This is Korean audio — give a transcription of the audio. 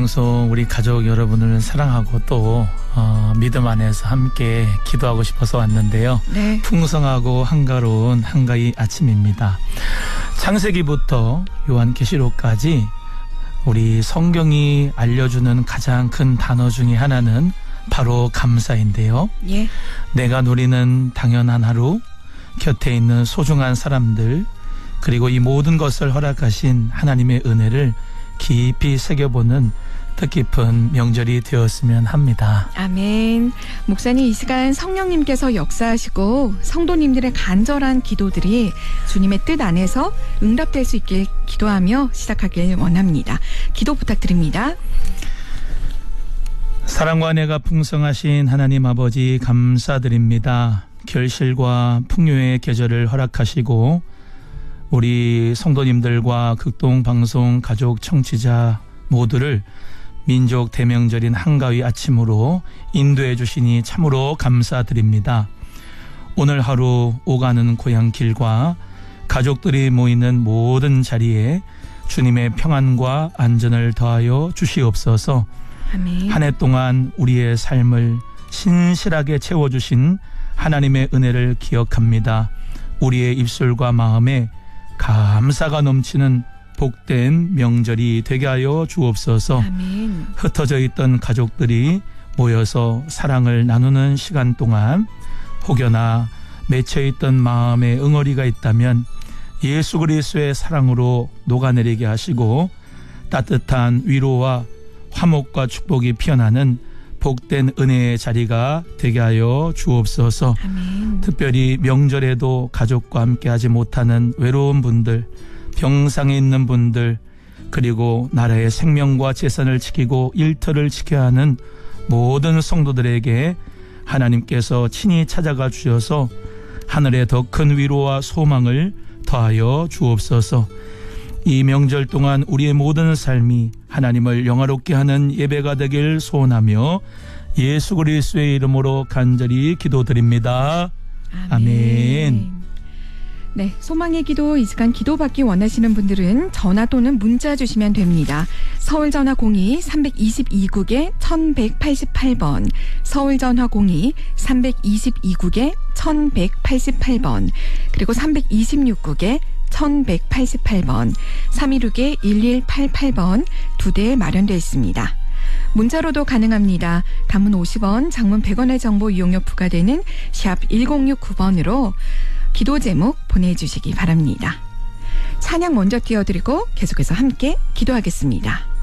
기도방송 우리 가족 여러분을 사랑하고 또 믿음 안에서 함께 기도하고 싶어서 왔는데요. 네. 풍성하고 한가로운 한가위 아침입니다. 창세기부터 요한계시록까지 우리 성경이 알려주는 가장 큰 단어 중에 하나는 바로 감사인데요. 예. 내가 누리는 당연한 하루, 곁에 있는 소중한 사람들, 그리고 이 모든 것을 허락하신 하나님의 은혜를 깊이 새겨보는 뜻깊은 명절이 되었으면 합니다. 아멘. 목사님, 이 시간 성령님께서 역사하시고 성도님들의 간절한 기도들이 주님의 뜻 안에서 응답될 수 있길 기도하며 시작하길 원합니다. 기도 부탁드립니다. 사랑과 은혜가 풍성하신 하나님 아버지 감사드립니다. 결실과 풍요의 계절을 허락하시고 우리 성도님들과 극동방송 가족 청취자 모두를 민족 대명절인 한가위 아침으로 인도해 주시니 참으로 감사드립니다. 오늘 하루 오가는 고향길과 가족들이 모이는 모든 자리에 주님의 평안과 안전을 더하여 주시옵소서. 아멘. 한 해 동안 우리의 삶을 신실하게 채워주신 하나님의 은혜를 기억합니다. 우리의 입술과 마음에 감사가 넘치는 복된 명절이 되게 하여 주옵소서. 아멘. 흩어져 있던 가족들이 모여서 사랑을 나누는 시간 동안 혹여나 맺혀있던 마음에 응어리가 있다면 예수 그리스도의 사랑으로 녹아내리게 하시고 따뜻한 위로와 화목과 축복이 피어나는 복된 은혜의 자리가 되게 하여 주옵소서. 아멘. 특별히 명절에도 가족과 함께하지 못하는 외로운 분들, 병상에 있는 분들, 그리고 나라의 생명과 재산을 지키고 일터를 지켜야 하는 모든 성도들에게 하나님께서 친히 찾아가 주셔서 하늘에 더 큰 위로와 소망을 더하여 주옵소서. 이 명절 동안 우리의 모든 삶이 하나님을 영화롭게 하는 예배가 되길 소원하며 예수 그리스도의 이름으로 간절히 기도드립니다. 아멘. 네, 소망의 기도, 이 시간 기도받기 원하시는 분들은 전화 또는 문자 주시면 됩니다. 서울전화 02-322국에 1188번, 서울전화 02-322국에 1188번, 그리고 326국에 1188번, 316-1188번 두 대 마련되어 있습니다. 문자로도 가능합니다. 단문 50원, 장문 100원의 정보 이용료 부과되는 샵 1069번으로 기도 제목 보내주시기 바랍니다. 찬양 먼저 띄워드리고 계속해서 함께 기도하겠습니다.